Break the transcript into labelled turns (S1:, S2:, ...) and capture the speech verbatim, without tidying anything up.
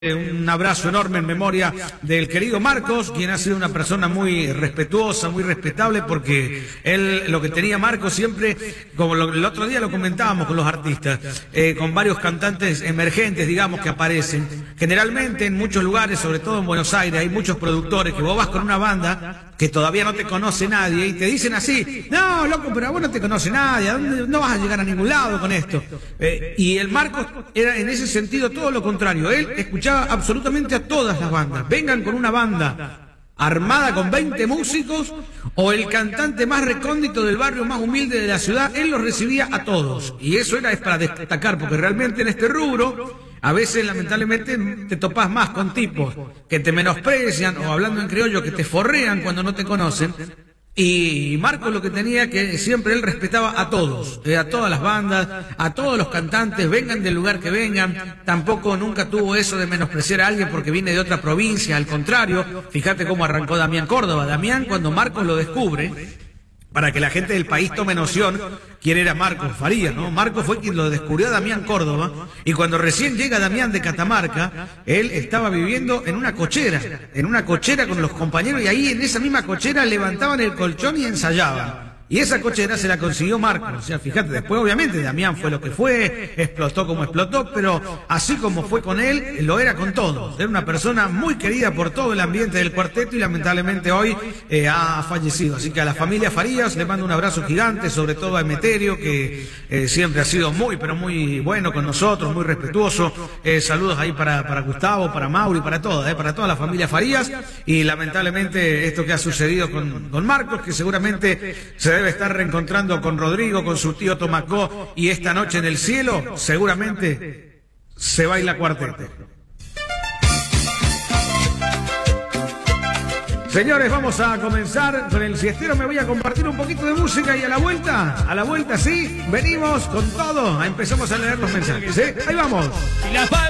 S1: Un abrazo enorme en memoria del querido Marcos, quien ha sido una persona muy respetuosa, muy respetable, porque él, lo que tenía Marcos siempre, como lo, el otro día lo comentábamos con los artistas, eh, con varios cantantes emergentes, digamos, que aparecen. Generalmente en muchos lugares, sobre todo en Buenos Aires, hay muchos productores que vos vas con una banda que todavía no te conoce nadie y te dicen así: no, loco, pero a vos no te conoce nadie, ¿a dónde, no vas a llegar a ningún lado con esto? Eh, y el Marcos era en ese sentido todo lo contrario. Él escuchaba absolutamente a todas las bandas. Vengan con una banda armada con veinte músicos o el cantante más recóndito del barrio más humilde de la ciudad, él los recibía a todos. Y eso era es para destacar, porque realmente en este rubro a veces lamentablemente te topás más con tipos que te menosprecian, o hablando en criollo, que te forrean cuando no te conocen. Y Marcos lo que tenía, que siempre él respetaba a todos, eh, a todas las bandas, a todos los cantantes, vengan del lugar que vengan. Tampoco nunca tuvo eso de menospreciar a alguien porque viene de otra provincia. Al contrario, fíjate cómo arrancó Damián Córdoba. Damián, cuando Marcos lo descubre, para que la gente del país tome noción quién era Marcos Farías, ¿no? Marcos fue quien lo descubrió a Damián Córdoba, y cuando recién llega Damián de Catamarca, él estaba viviendo en una cochera, en una cochera con los compañeros, y ahí en esa misma cochera levantaban el colchón y ensayaban. Y esa cochera se la consiguió Marcos. O sea, fíjate, después obviamente Damián fue lo que fue, explotó como explotó, pero así como fue con él, lo era con todos. Era una persona muy querida por todo el ambiente del cuarteto, y lamentablemente hoy eh, ha fallecido. Así que a la familia Farías le mando un abrazo gigante, sobre todo a Emeterio, que eh, siempre ha sido muy, pero muy bueno con nosotros, muy respetuoso. Eh, saludos ahí para, para Gustavo, para Mauri, para toda, eh, para toda la familia Farías. Y lamentablemente esto que ha sucedido con, con Marcos, que seguramente se debe estar reencontrando con Rodrigo, con su tío Tomacó, y esta noche en el cielo seguramente se baila cuarteto. Señores, vamos a comenzar con el siestero. Me voy a compartir un poquito de música, y a la vuelta, a la vuelta sí, venimos con todo. Empezamos a leer los mensajes, ¿eh? Ahí vamos.